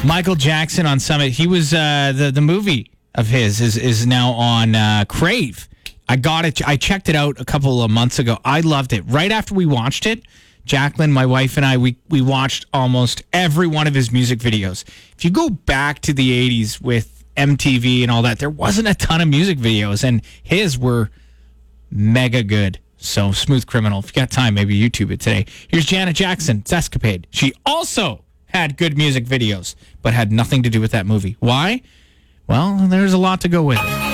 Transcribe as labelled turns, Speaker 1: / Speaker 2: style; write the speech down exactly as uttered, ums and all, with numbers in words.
Speaker 1: Michael Jackson on Summit. He was uh, the the movie of his is is now on uh, Crave. I got it. I checked it out a couple of months ago. I loved it. Right after we watched it, Jacqueline, my wife, and I, we we watched almost every one of his music videos. If you go back to the eighties with M T V and all that, there wasn't a ton of music videos, and his were mega good. So, Smooth Criminal. If you got time, maybe YouTube it today. Here's Janet Jackson. It's Escapade. She also had good music videos, but had nothing to do with that movie. Why? Well, there's a lot to go with it.